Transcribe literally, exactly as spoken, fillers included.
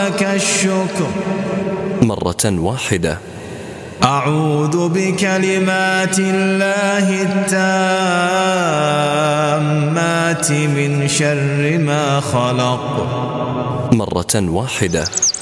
لك الشكر مرة واحدة. أعوذ بكلمات الله التامات من شر ما خلق مرة واحدة.